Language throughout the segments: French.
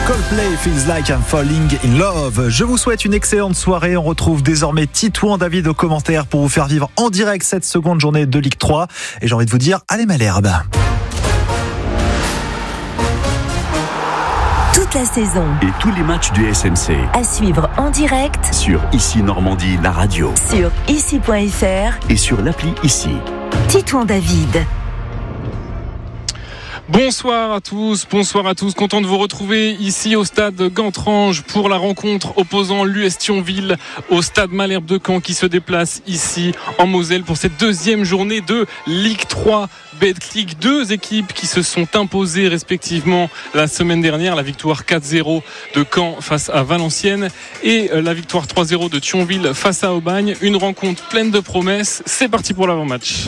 Coldplay, Feels Like I'm Falling in Love. Je vous souhaite une excellente soirée. On retrouve désormais Titouan David aux commentaires pour vous faire vivre en direct cette seconde journée de Ligue 3. Et j'ai envie de vous dire, allez Malherbe. Toute la saison et tous les matchs du SMC à suivre en direct sur Ici Normandie, la radio, sur ici.fr et sur l'appli Ici. Titouan David. Bonsoir à tous, content de vous retrouver ici au stade Gantrange pour la rencontre opposant l'US Thionville au stade Malherbe de Caen qui se déplace ici en Moselle pour cette deuxième journée de Ligue 3 Betclic. Deux équipes qui se sont imposées respectivement la semaine dernière, la victoire 4-0 de Caen face à Valenciennes et la victoire 3-0 de Thionville face à Aubagne. Une rencontre pleine de promesses, c'est parti pour l'avant-match.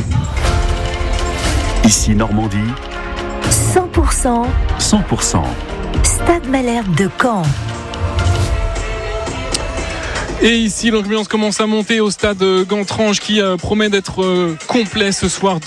Ici Normandie 100% Stade Malherbe de Caen. Et ici, l'ambiance commence à monter au stade Gantrange qui promet d'être complet ce soir.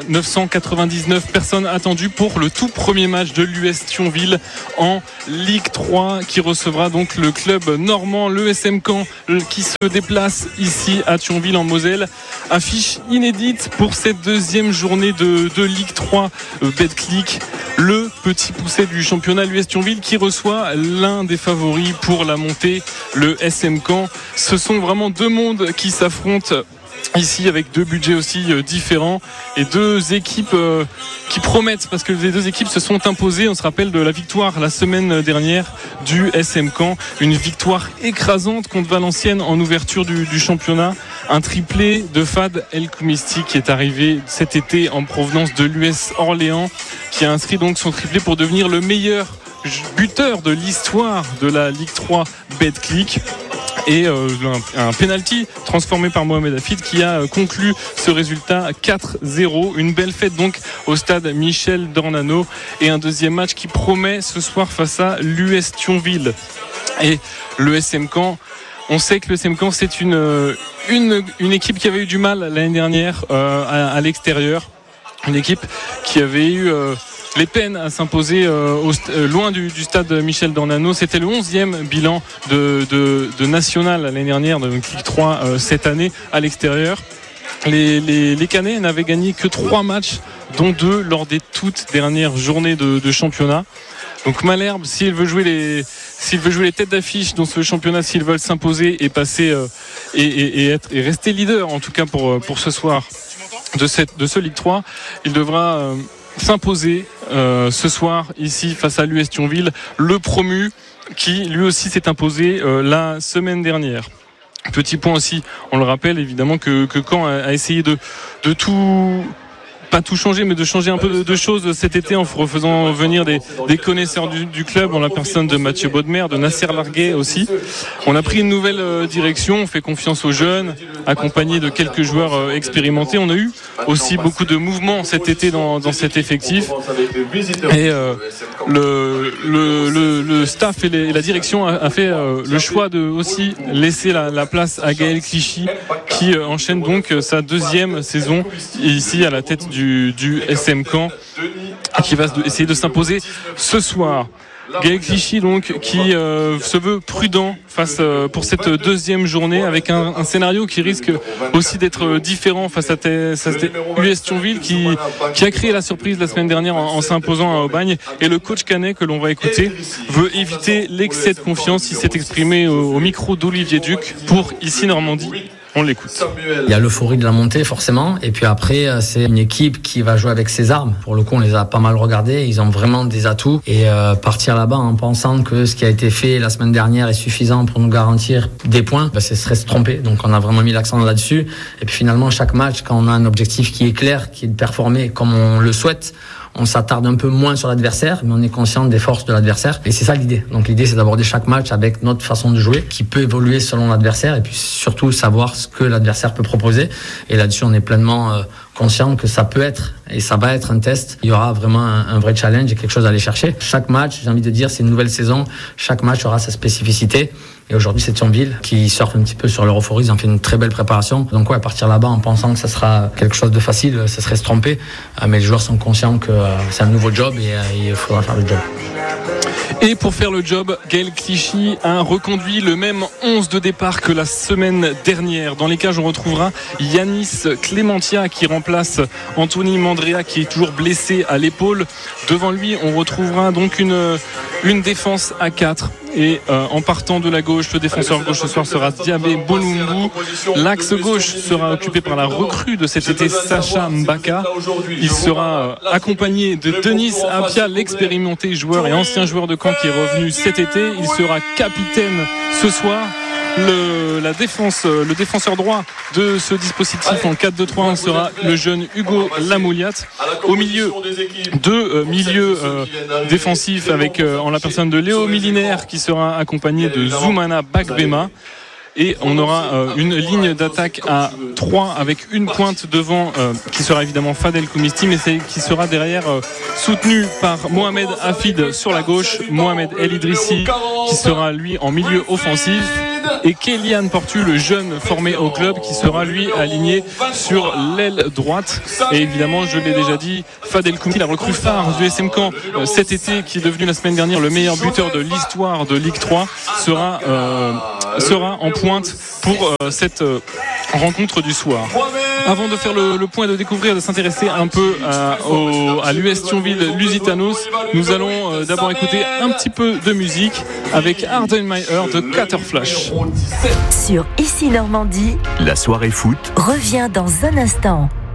2999 personnes attendues pour le tout premier match de l'US Thionville en Ligue 3 qui recevra donc le club normand, l'ESM Caen, qui se déplace ici à Thionville en Moselle. Affiche inédite pour cette deuxième journée de Ligue 3 Betclic. Le petit poussé du championnat, l'US Thionville, qui reçoit l'un des favoris pour la montée, le SM Caen. Ce sont vraiment deux mondes qui s'affrontent ici avec deux budgets aussi différents et deux équipes qui promettent parce que les deux équipes se sont imposées. On se rappelle de la victoire la semaine dernière du SM Caen, une victoire écrasante contre Valenciennes en ouverture du championnat. Un triplé de Fad El Koumisti qui est arrivé cet été en provenance de l'US Orléans, qui a inscrit donc son triplé pour devenir le meilleur buteur de l'histoire de la Ligue 3 Betclic. Et un penalty transformé par Mohamed Hafid qui a conclu ce résultat 4-0. Une belle fête donc au stade Michel Dornano et un deuxième match qui promet ce soir face à l'US Thionville. Et le SM Caen, on sait que le SM Caen c'est une équipe qui avait eu du mal l'année dernière à l'extérieur. Une équipe qui avait eu les peines à s'imposer loin du stade Michel Dornano. C'était le 11e bilan de National l'année dernière, de Ligue 3 cette année à l'extérieur. Les Canets n'avaient gagné que 3 matchs, dont 2 lors des toutes dernières journées de championnat. Donc Malherbe, s'il veut jouer les têtes d'affiche dans ce championnat, s'ils veulent s'imposer et passer et rester leader en tout cas pour ce soir de ce Ligue 3, il devra s'imposer ce soir ici face à l'US Thionville, le promu qui lui aussi s'est imposé la semaine dernière. Petit point aussi, on le rappelle évidemment que Caen a essayé de tout, pas tout changer, mais de changer un peu de choses cet été en refaisant venir des connaisseurs du club, en la personne de Mathieu Baudemer, de Nasser Larguet aussi. On a pris une nouvelle direction, on fait confiance aux jeunes, accompagné de quelques joueurs expérimentés. On a eu aussi beaucoup de mouvements cet été dans cet effectif. Et le staff et la direction a fait le choix de aussi laisser la place à Gaël Clichy qui enchaîne donc sa deuxième saison ici à la tête du SM Caen, qui va essayer de s'imposer ce soir. Gaël Clichy donc qui se veut prudent face pour cette deuxième journée avec un scénario qui risque aussi d'être différent face à US Thionville qui a créé la surprise la semaine dernière en s'imposant à Aubagne. Et le coach canet que l'on va écouter veut éviter l'excès de confiance. Il s'est exprimé au micro d'Olivier Duc pour Ici Normandie. On l'écoute. Il y a l'euphorie de la montée forcément, et puis après c'est une équipe qui va jouer avec ses armes. Pour le coup on les a pas mal regardés, ils ont vraiment des atouts, et partir là-bas en pensant que ce qui a été fait la semaine dernière est suffisant pour nous garantir des points, ce serait se tromper. Donc on a vraiment mis l'accent là-dessus, et puis finalement chaque match, quand on a un objectif qui est clair, qui est de performer comme on le souhaite, on s'attarde un peu moins sur l'adversaire, mais on est conscient des forces de l'adversaire. Et c'est ça l'idée. Donc l'idée, c'est d'aborder chaque match avec notre façon de jouer, qui peut évoluer selon l'adversaire, et puis surtout savoir ce que l'adversaire peut proposer. Et là-dessus, on est pleinement conscient que ça peut être et ça va être un test. Il y aura vraiment un vrai challenge et quelque chose à aller chercher. Chaque match, j'ai envie de dire, c'est une nouvelle saison. Chaque match aura sa spécificité. Et aujourd'hui, c'est Thionville qui surfe un petit peu sur leur euphorie. Ils ont fait une très belle préparation. Donc ouais, partir là-bas en pensant que ça sera quelque chose de facile, ça serait se tromper. Mais les joueurs sont conscients que c'est un nouveau job et il faudra faire le job. Et pour faire le job, Gaël Clichy a reconduit le même 11 de départ que la semaine dernière. Dans les cages, on retrouvera Yanis Clémentia qui remplace Anthony Mandrea qui est toujours blessé à l'épaule. Devant lui, on retrouvera donc une défense à 4. Et en partant de la gauche, le défenseur gauche ce soir sera Diabé Bolumbu. L'axe gauche sera occupé par la recrue de cet été, Sacha Mbaka. Il sera accompagné de Denis Apia, l'expérimenté joueur et ancien joueur de Caen qui est revenu cet été. Il sera capitaine ce soir. Le défenseur droit de ce dispositif en 4-2-3-1 sera le jeune Hugo Lamouliat. Au milieu, deux milieux défensifs avec en la personne de Léo Milinaire qui sera accompagné de Zoumana Bakbema. Et on aura une ligne d'attaque à 3 avec une pointe devant qui sera évidemment Fadel Koumisti, mais qui sera derrière soutenu par Mohamed Hafid sur la gauche, Mohamed El Idrissi qui sera lui en milieu offensif et Kélian Portu, le jeune formé au club, qui sera lui aligné sur l'aile droite. Et évidemment, je l'ai déjà dit, Fadel Koumisti, la recrue phare du SM Caen cet été, qui est devenu la semaine dernière le meilleur buteur de l'histoire de Ligue 3, sera en pointe pour cette rencontre du soir. Avant de faire le point, de découvrir, de s'intéresser un peu à l'US Thionville Lusitanos, nous allons d'abord écouter un petit peu de musique avec Harden My Heart de Caterflash. Sur Ici Normandie, la soirée foot revient dans un instant.